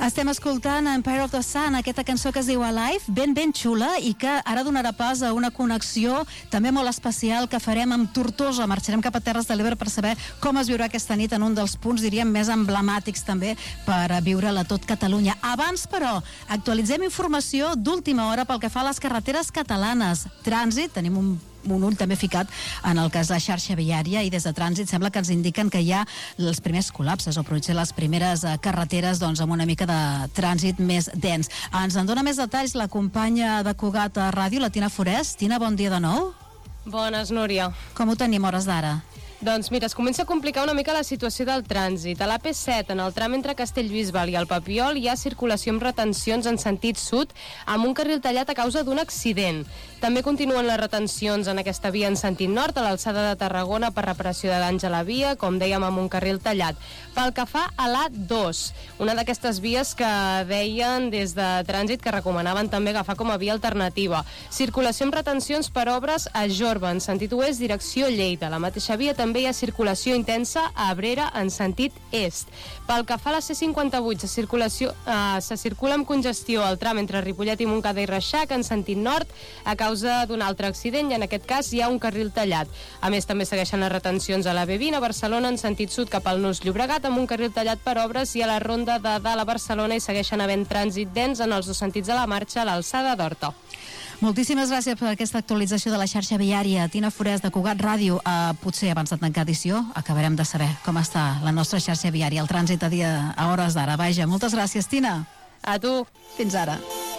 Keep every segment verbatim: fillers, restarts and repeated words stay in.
Estem escoltant Empire of the Sun, aquesta cançó que es diu Alive, ben ben xula, i que ara donarà pas a una connexió també molt especial que farem amb Tortosa. Marxarem cap a Terres de l'Ebre per saber com es viurà aquesta nit en un dels punts, diríem, més emblemàtics també per viure-la tot Catalunya. Abans, però, actualitzem informació d'última hora pel que fa a les carreteres catalanes. Trànsit, tenim un un ull també ficat en el que és la xarxa viària, i des de Trànsit sembla que ens indiquen que hi ha els primers col·lapses o potser les primeres carreteres doncs, amb una mica de trànsit més dens. Ens en dona més detalls la companya de Cugat a Ràdio, la Tina Forès. Tina, bon dia de nou. Bones, Núria. Com ho tenim hores d'ara? Doncs mira, es comença a complicar una mica la situació del trànsit. A l'A P set, en el tram entre Castellbisbal i el Papiol, hi ha circulació amb retencions en sentit sud, amb un carril tallat a causa d'un accident. També continuen les retencions en aquesta via en sentit nord, a l'alçada de Tarragona, per reparació de danys a la via, com dèiem, amb un carril tallat. Pel que fa a l'A dos, una d'aquestes vies que deien des de Trànsit que recomanaven també agafar com a via alternativa. Circulació amb retencions per obres a Jorba, en sentit oest, direcció Lleida. La mateixa via també També hi ha circulació intensa a Abrera en sentit est. Pel que fa a la C cinquanta-vuit, se, circulació, eh, se circula amb congestió al tram entre Ripollet i Montcada i Reixac en sentit nord a causa d'un altre accident, i en aquest cas hi ha un carril tallat. A més, també segueixen les retencions a la B vint a Barcelona en sentit sud cap al Nus Llobregat, amb un carril tallat per obres, i a la ronda de dalt a Barcelona hi segueixen havent trànsit dens en els dos sentits de la marxa a l'alçada d'Horta. Moltíssimes gràcies per aquesta actualització de la xarxa viària. Tina Forès, de Cugat Ràdio. Uh, potser abans de tancar edició acabarem de saber com està la nostra xarxa viària, el trànsit a dia a hores d'ara. Vaja, moltes gràcies, Tina. A tu. Fins ara.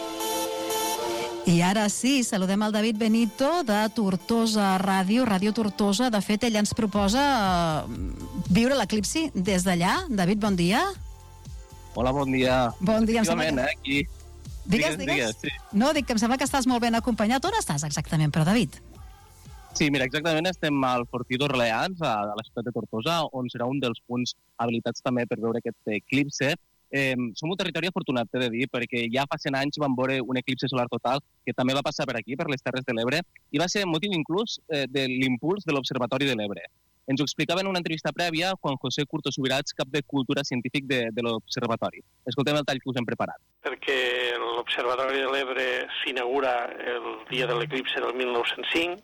I ara sí, saludem el David Benito de Tortosa Ràdio, Ràdio Tortosa. De fet, ell ens proposa uh, viure l'eclipsi des d'allà. David, bon dia. Hola, bon dia. Bon dia. Efectivament, eh, aquí... Digues, digues. digues sí. No, dic que em sembla que estàs molt ben acompanyat. On estàs exactament, però, David? Sí, mira, exactament estem al Fortí d'Orleans, a la ciutat de Tortosa, on serà un dels punts habilitats també per veure aquest eclipse. Eh, som un territori afortunat, t'he de dir, perquè ja fa cent anys vam veure un eclipse solar total que també va passar per aquí, per les Terres de l'Ebre, i va ser motiu inclús eh, de l'impuls de l'Observatori de l'Ebre. Ens ho explicava en una entrevista prèvia Juan José Curto Subirats, cap de Cultura Científic de, de l'Observatori. Escoltem el tall que us hem preparat. Perquè l'Observatori de l'Ebre s'inaugura el dia de l'eclipse del mil nou-cents cinc.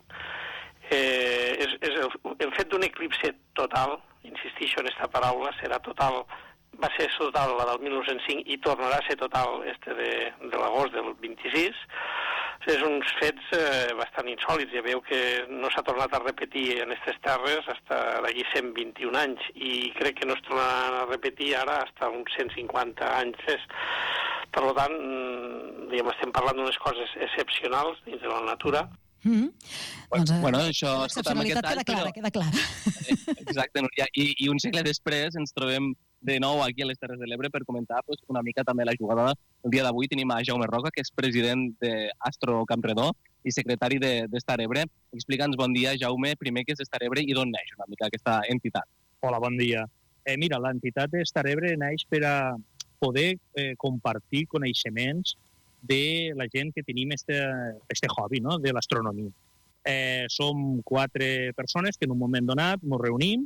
Eh, és, és el, el fet d'un eclipse total, insistixo en aquesta paraula, serà total, va ser total la del mil nou-cents cinc i tornarà a ser total este de, de l'agost del vint-i-sis. És uns fets eh, bastant insòlits. Ja veu que no s'ha tornat a repetir en aquestes terres fins d'aquí cent vint-i-un anys, i crec que no es tornarà a repetir ara fins uns cent cinquanta anys. Per tant, diguem, estem parlant d'unes coses excepcionals dins de la natura. Mm-hmm. Bueno, doncs, bueno, això... L'excepcionalitat queda clara, queda clara. Exacte, Núria. I, I un segle després ens trobem de nou aquí a les Terres de l'Ebre per comentar pues, una mica també la jugada. El dia d'avui tenim a Jaume Roca, que és president d'Astro Campredó i secretari d'Estar Ebre. Explica'ns, bon dia, Jaume, primer què és Estar Ebre i d'on neix una mica aquesta entitat. Hola, bon dia. Eh, mira, l'entitat d'Estar Ebre neix per a poder eh, compartir coneixements de la gent que tenim este, este hobby, no?, de l'astronomia. Eh, som quatre persones que en un moment donat ens reunim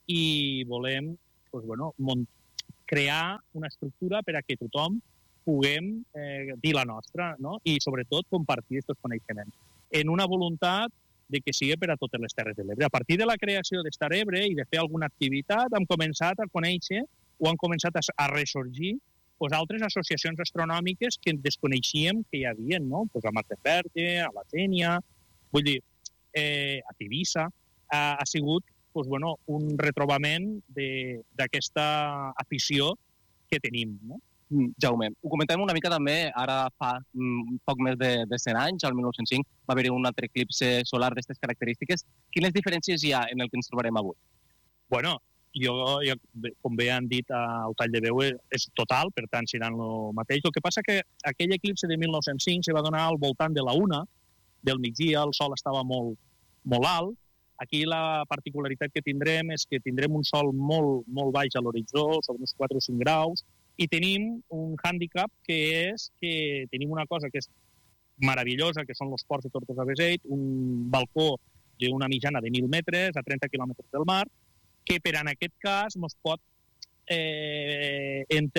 i volem pues, bueno, crear una estructura per a que tothom puguem eh, dir la nostra, no?, i sobretot compartir aquests coneixements en una voluntat de que sigui per a totes les Terres de l'Ebre. A partir de la creació d'Estar Ebre i de fer alguna activitat hem començat a conèixer o han començat a, a ressorgir pues, altres associacions astronòmiques que desconeixíem que hi havia, no? Pues, a Martenberge, a la Tènia, vull dir, eh, a Tivissa, ha, ha sigut pues, bueno, un retrobament d'aquesta afició que tenim, no? Mm, Jaume, ho comentem una mica també, ara fa mm, poc més de, de cent anys, al mil nou-cents cinc, va haver-hi un altre eclipse solar d'aquestes característiques. Quines diferències hi ha en el que ens trobarem avui? Bueno, jo, jo com bé han dit al tall de veu, és total, per tant seran el mateix. El que passa que aquell eclipse de mil nou-cents cinc se va donar al voltant de la una del migdia, el sol estava molt, molt alt. Aquí la particularitat que tindrem és que tindrem un sol molt, molt baix a l'horitzó, sobre uns quatre o cinc graus, i tenim un hàndicap que és que tenim una cosa que és meravellosa, que són els ports de Tortosa-Beseit, un balcó d'una mitjana de mil metres a trenta quilòmetres del mar, que per en aquest cas ens pot eh, enter,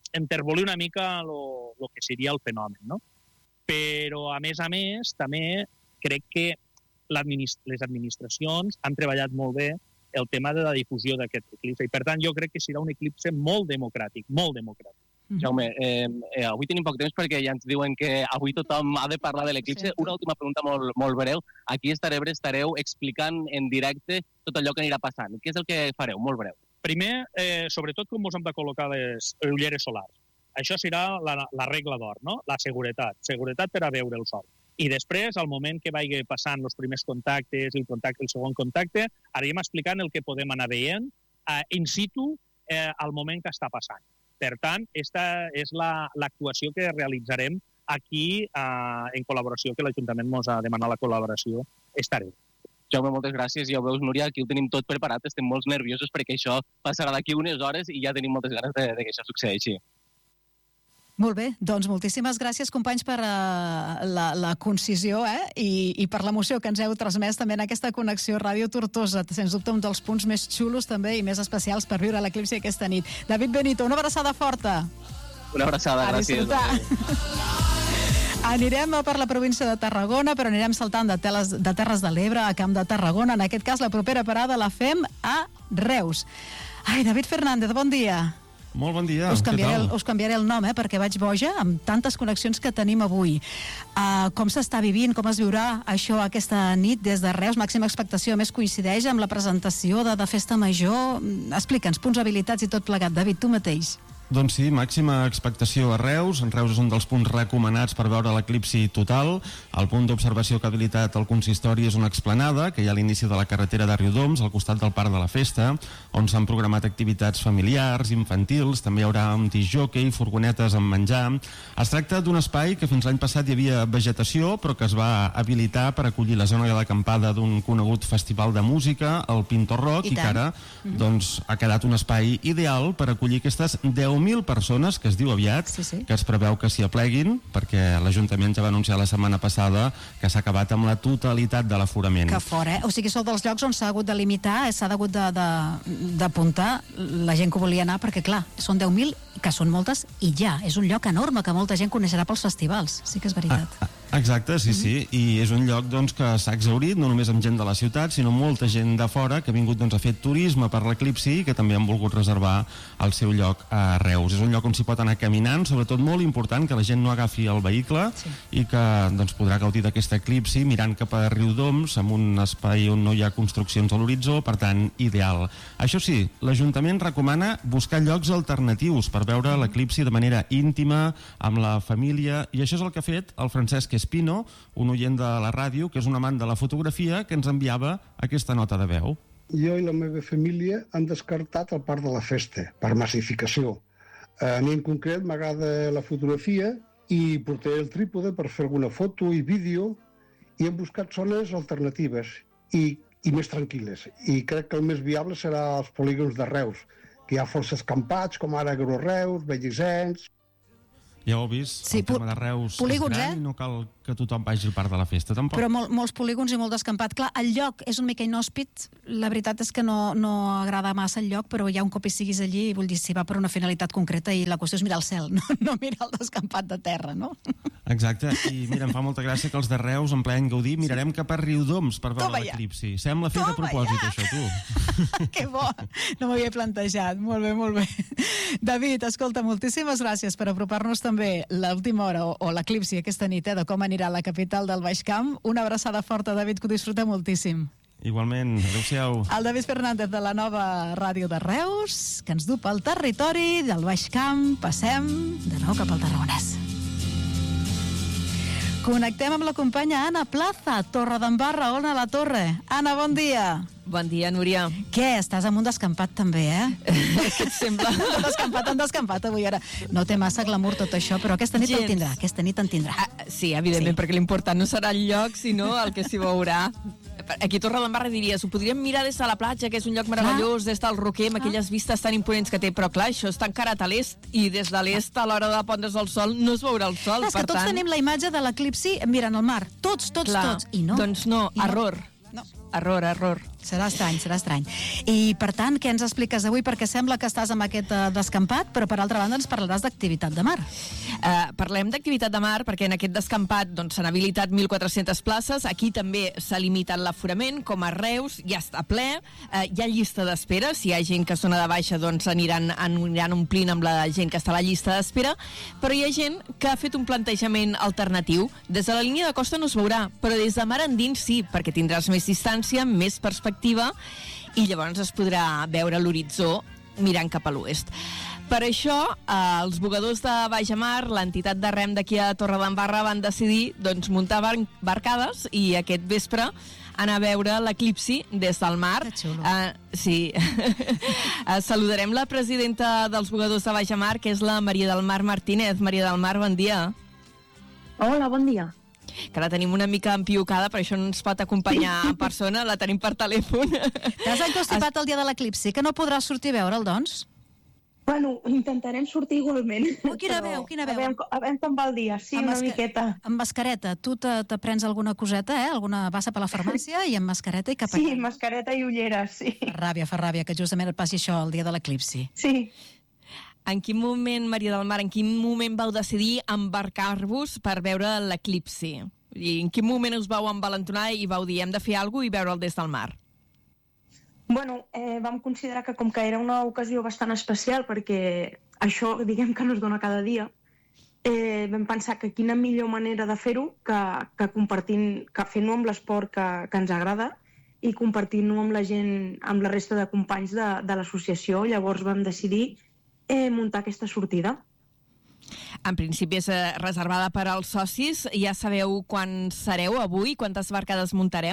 enterbolir una mica el que seria el fenomen, no? Però, a més a més, també crec que l'administ- les administracions han treballat molt bé el tema de la difusió d'aquest eclipse. I, per tant, jo crec que serà un eclipse molt democràtic, molt democràtic. Jaume, eh, eh, avui tenim poc temps perquè ja ens diuen que avui tothom ha de parlar de l'eclipse. Una última pregunta molt, molt breu. Aquí a Starebre estareu explicant en directe tot allò que anirà passant. Què és el que fareu? Molt breu. Primer, eh, sobretot, com us hem de col·locar les ulleres solars. Això serà la, la regla d'or, no? La seguretat. Seguretat per a veure el sol. I després, al moment que vagi passant els primers contactes, el contacte, el segon contacte, anirem explicant el que podem anar veient eh, in situ eh, al moment que està passant. Per tant, aquesta és l'actuació la, que realitzarem aquí eh, en col·laboració, que l'Ajuntament ens ha demanat la col·laboració. Estaré. Jaume, moltes gràcies. Ja ho veus, Núria, aquí ho tenim tot preparat. Estem molt nerviosos perquè això passarà d'aquí unes hores i ja tenim moltes ganes de, de que això succeeixi. Molt bé, doncs moltíssimes gràcies, companys, per uh, la, la concisió eh? I, i per l'emoció que ens heu transmès també en aquesta connexió Ràdio Tortosa. Sens dubte un dels punts més xulos també i més especials per viure l'eclipsi aquesta nit. David Benito, una abraçada forta. Una abraçada, a gràcies. Anirem per la província de Tarragona, però anirem saltant de, teles, de Terres de l'Ebre a Camp de Tarragona. En aquest cas, la propera parada la fem a Reus. Ai, David Fernández, bon dia. Molt bon dia, us què canviaré, tal? El, us canviaré el nom, eh, perquè vaig boja amb tantes connexions que tenim avui. Uh, com s'està vivint, com es viurà això aquesta nit des de Reus? Màxima expectació, a més coincideix amb la presentació de, de Festa Major. Explica'ns, punts, habilitats i tot plegat. David, tu mateix. Doncs sí, màxima expectació a Reus. En Reus és un dels punts recomanats per veure l'eclipsi total. El punt d'observació que ha habilitat el consistori és una explanada, que hi ha a l'inici de la carretera de Riudoms, al costat del Parc de la Festa, on s'han programat activitats familiars, infantils, també hi haurà un discjòquei, furgonetes amb menjar. Es tracta d'un espai que fins l'any passat hi havia vegetació, però que es va habilitar per acollir la zona de l'acampada d'un conegut festival de música, el Pintor Rock, i, i que ara doncs, ha quedat un espai ideal per acollir aquestes deu mil persones, que es diu aviat, sí, sí. que es preveu que s'hi apleguin, perquè l'Ajuntament ja va anunciar la setmana passada que s'ha acabat amb la totalitat de l'aforament. Que fora, eh? O sigui, són dels llocs on s'ha hagut de limitar, s'ha hagut d'apuntar la gent que volia anar, perquè, clar, són deu mil, que són moltes, i ja, és un lloc enorme que molta gent coneixerà pels festivals. Sí que és veritat. Ah, exacte, sí, sí, i és un lloc doncs, que s'ha exhaurit, no només amb gent de la ciutat, sinó molta gent de fora que ha vingut doncs, a fer turisme per l'eclipsi i que també han volgut reservar el seu lloc a Reus. És un lloc on s'hi pot anar caminant, sobretot molt important que la gent no agafi el vehicle sí. i que doncs, podrà gaudir d'aquest eclipsi mirant cap a Riudoms, amb un espai on no hi ha construccions a l'horitzó, per tant, ideal. Això sí, l'Ajuntament recomana buscar llocs alternatius per veure l'eclipsi de manera íntima, amb la família, i això és el que ha fet el Francesc Espino, un oient de la ràdio, que és un amant de la fotografia, que ens enviava aquesta nota de veu. Jo i la meva família han descartat el Parc de la Festa, per massificació. A mi en concret m'agrada la fotografia i portaré el trípode per fer alguna foto i vídeo, i hem buscat zones alternatives i, i més tranquil·les. I crec que el més viable serà els polígons de Reus, que hi ha força escampats, com ara Gros-Reus, Bellisens. Ja ho heu vist, sí, el tema de Reus polígons, és gran, eh? i no cal que tothom vagi al Parc de la Festa, tampoc. Però mol, molts polígons i molt descampat. Clar, el lloc és una mica inhòspit, la veritat és que no, no agrada massa el lloc, però ja un cop hi siguis allí, vull dir, si va per una finalitat concreta i la qüestió és mirar el cel, no, no mirar el descampat de terra, no? Exacte, i mira, em fa molta gràcia que els de Reus, en plena Gaudí, mirarem cap a Riudoms per veure l'eclipsi. Sembla fet a propòsit, ja. Això, tu. Que bo! No m'havia plantejat. Molt bé, molt bé. David, escolta, moltíssimes gràcies per apropar-nos també l'última hora o, o l'eclipsi aquesta nit, eh, de com anirà la capital del Baix Camp. Una abraçada forta, David, que ho disfruta moltíssim. Igualment, adéu-siau. El David Fernández de la nova ràdio de Reus, que ens du pel territori del Baix Camp. Passem de nou cap al Tarragonès. Connectem amb la companya Anna Plaza, Torredembarra. On a la Torre? Anna, bon dia. Bon dia, Núria. Què? Estàs amb un descampat també, eh? Què et sembla? Un descampat, un descampat avui ara. No té massa glamour tot això, però aquesta nit Gens. en tindrà. Aquesta nit en tindrà. Ah, sí, evidentment, sí. Perquè l'important no serà el lloc, sinó el que s'hi veurà. Aquí a Torredembarra diries, ho podríem mirar des de la platja, que és un lloc meravellós, des del Roquer, amb aquelles vistes tan imponents que té, però clar, això està encarat a l'est, i des de l'est, a l'hora de pondre's el sol, no es veurà el sol. És que tots tenim la imatge de l'eclipsi mirant el mar. Tots, tots, clar, tots. I no. Doncs no, I error. No. Error, error. Serà estrany, serà estrany. I, per tant, què ens expliques avui? Perquè sembla que estàs amb aquest uh, descampat, però, per altra banda, ens parlaràs d'activitat de mar. Uh, parlem d'activitat de mar perquè en aquest descampat doncs, s'han habilitat mil quatre-centes places. Aquí també s'ha limitat l'aforament, com a Reus, ja està ple. Uh, hi ha llista d'espera. Si hi ha gent que es dona de baixa, doncs aniran, aniran omplint amb la gent que està a la llista d'espera. Però hi ha gent que ha fet un plantejament alternatiu. Des de la línia de costa no es veurà, però des de mar endins sí, perquè tindràs més distància, més perspectiva, i llavors es podrà veure l'horitzó mirant cap a l'oest. Per això, eh, els bugadors de Baix Mar, l'entitat de rem d'aquí a Torredembarra, van decidir doncs, muntar bar barcades i aquest vespre anar a veure l'eclipsi des del mar. Que xulo. Uh, sí. Saludarem la presidenta dels bugadors de Baix Mar, que és la Maria del Mar Martínez. Maria del Mar, bon dia. Hola, bon dia. Que la tenim una mica empiucada, per això no ens pot acompanyar en persona, la tenim per telèfon. T'has encostipat el dia de l'eclipsi, que no podràs sortir a veure'l, doncs? Bueno, intentarem sortir igualment. Oh, quina veu, quina veu. A veure, a veure com va el dia, sí, Amb una masca- miqueta. Amb mascareta. Tu te, te prens alguna coseta, eh? Alguna bassa per la farmàcia i amb mascareta i cap a Sí, casa. mascareta i ulleres, sí. Fa ràbia, fa ràbia, que justament et passi això el dia de l'eclipsi. Sí. En quin moment, Maria del Mar, en quin moment vau decidir embarcar-vos per veure l'eclipsi? I en quin moment us vau envalentonar i vau dir hem de fer alguna cosa i veure'l des del mar? Bueno, eh, vam considerar que com que era una ocasió bastant especial, perquè això, diguem que no es dona cada dia, eh, vam pensar que quina millor manera de fer-ho que, que compartint, que fent-ho amb l'esport que, que ens agrada i compartint-ho amb la gent, amb la resta de companys de, de l'associació. Llavors vam decidir eh, muntar aquesta sortida. En principi és eh, reservada per als socis. Ja sabeu quan sereu avui? Quantes barcades muntareu?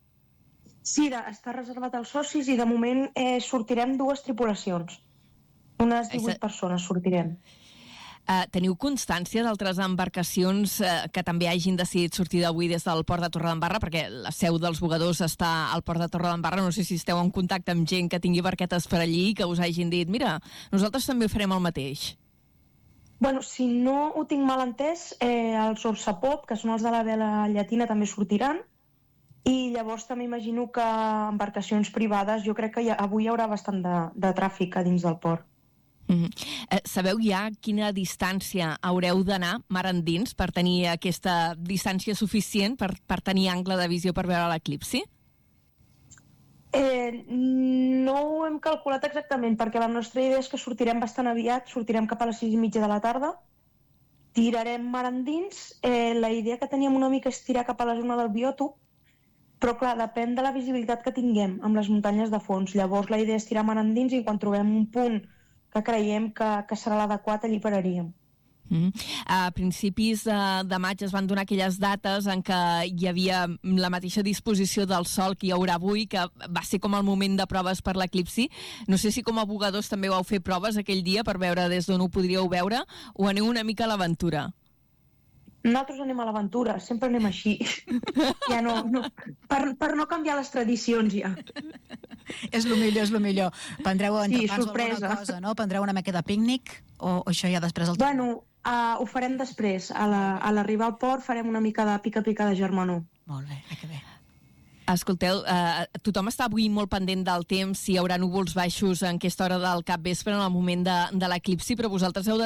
Sí, de, està reservat als socis i de moment eh, sortirem dues tripulacions. Unes divuit persones sortirem. Uh, teniu constància d'altres embarcacions uh, que també hagin decidit sortir d'avui des del port de Torredembarra? Perquè la seu dels bugadors està al port de Torredembarra. No sé si esteu en contacte amb gent que tingui barquetes per allí que us hagin dit mira, nosaltres també farem el mateix. Bueno, si no ho tinc mal entès, eh, els Orsapop, que són els de la vela llatina, també sortiran. I llavors també imagino que embarcacions privades, jo crec que hi ha, avui hi haurà bastant de, de tràfic a dins del port. Mm-hmm. eh, sabeu ja quina distància haureu d'anar mar endins per tenir aquesta distància suficient per, per tenir angle de visió per veure l'eclipsi? Eh, no ho hem calculat exactament, perquè la nostra idea és que sortirem bastant aviat, sortirem cap a les sis i mitja de la tarda, tirarem mar endins, eh, la idea que teníem una mica és tirar cap a la zona del biòtop, però clar, depèn de la visibilitat que tinguem amb les muntanyes de fons. Llavors la idea és tirar mar endins i quan trobem un punt que creiem que, que serà l'adequat, allí pararíem. Mm. A principis de, de maig es van donar aquelles dates en què hi havia la mateixa disposició del sol que hi haurà avui, que va ser com el moment de proves per l'eclipsi. No sé si com a bugadors també vau fer proves aquell dia per veure des d'on ho podríeu veure o aneu una mica a l'aventura? Nosaltres anem a l'aventura, sempre anem així. Ja no, no, per, per no canviar les tradicions, ja. És lo millor, és lo millor. Prendreu Sí, entrepans o sorpresa. alguna cosa, no? Prendreu una mica de pícnic o, o això ja després el... Bueno, uh, ho farem després. A la- a l'arribar al port farem una mica de pica-pica de germanor. Molt bé, eh, que bé. Escolteu, eh, tothom està avui molt pendent del temps, si hi haurà núvols baixos en aquesta hora del capvespre en el moment de, de l'eclipsi, però vosaltres heu de